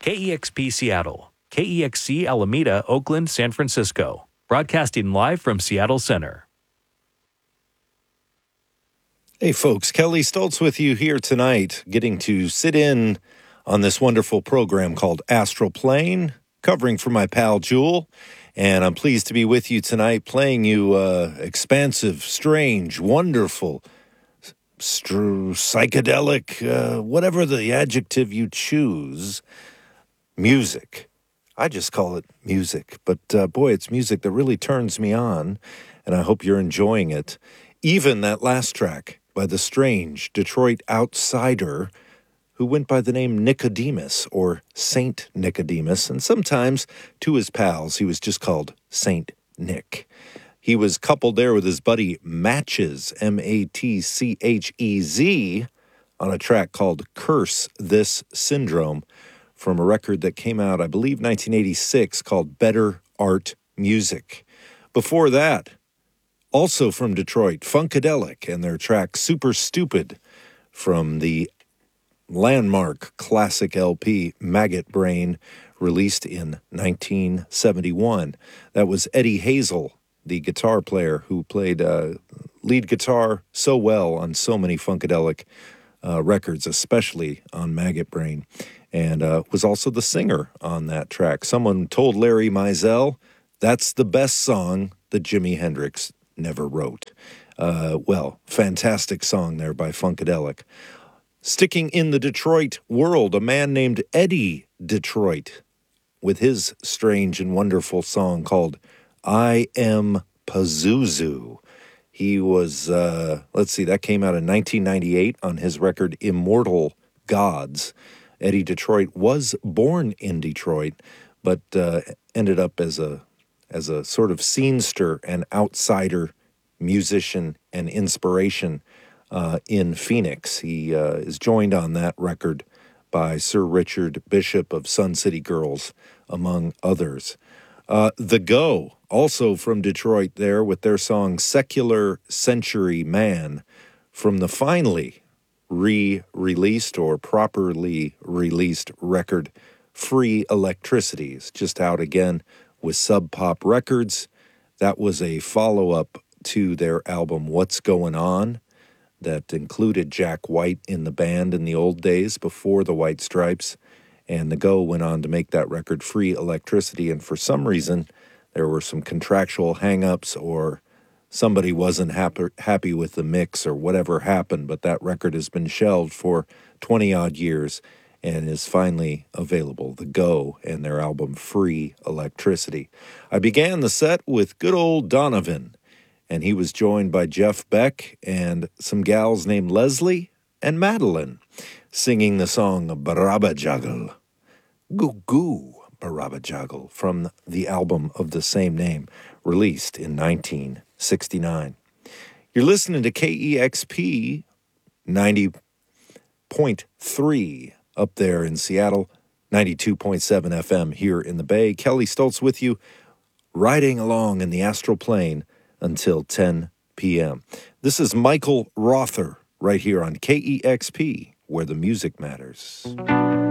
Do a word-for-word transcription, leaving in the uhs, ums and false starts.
K E X P Seattle, K E X C Alameda, Oakland, San Francisco. Broadcasting live from Seattle Center. Hey folks, Kelly Stoltz with you here tonight, getting to sit in on this wonderful program called Astral Plane, covering for my pal Jewel. And I'm pleased to be with you tonight, playing you uh, expansive, strange, wonderful, str- psychedelic, uh, whatever the adjective you choose, music. I just call it music. But uh, boy, it's music that really turns me on, and I hope you're enjoying it. Even that last track by the strange Detroit outsider who went by the name Nicodemus, or Saint Nicodemus, and sometimes to his pals he was just called Saint Nick. He was coupled there with his buddy Matches, M A T C H E Z, on a track called Curse This Syndrome, from a record that came out, I believe, nineteen eighty-six, called Better Art Music. Before that, also from Detroit, Funkadelic and their track Super Stupid from the landmark classic L P Maggot Brain, released in nineteen seventy-one. That was Eddie Hazel, the guitar player who played uh, lead guitar so well on so many Funkadelic uh, records, especially on Maggot Brain, and uh, was also the singer on that track. Someone told Larry Mizell, that's the best song that Jimi Hendrix never wrote. Uh, well, fantastic song there by Funkadelic. Sticking in the Detroit world, a man named Eddie Detroit, with his strange and wonderful song called I Am Pazuzu. He was, uh, let's see, that came out in nineteen ninety-eight on his record Immortal Gods. Eddie Detroit was born in Detroit, but uh, ended up as a as a sort of scenester and outsider musician and inspiration uh, in Phoenix. He uh, is joined on that record by Sir Richard Bishop of Sun City Girls, among others. Uh, The Go, also from Detroit there, with their song Secular Century Man, from the finally re-released or properly released record Free Electricity. It's just out again with Sub Pop Records. That was a follow-up to their album What's Going On, that included Jack White in the band in the old days before the White Stripes. And The Go went on to make that record Free Electricity, and for some reason there were some contractual hang-ups, or somebody wasn't happy, happy with the mix, or whatever happened, but that record has been shelved for twenty-odd years and is finally available, The Go, and their album Free Electricity. I began the set with good old Donovan, and he was joined by Jeff Beck and some gals named Leslie and Madeline, singing the song Baraba Juggle, Goo Goo Baraba Juggle, from the album of the same name, released in nineteen sixty-nine. You're listening to K E X P ninety point three up there in Seattle, ninety-two point seven F M here in the Bay. Kelly Stoltz with you, riding along in the astral plane until ten p.m. This is Michael Rother right here on K E X P, where the music matters.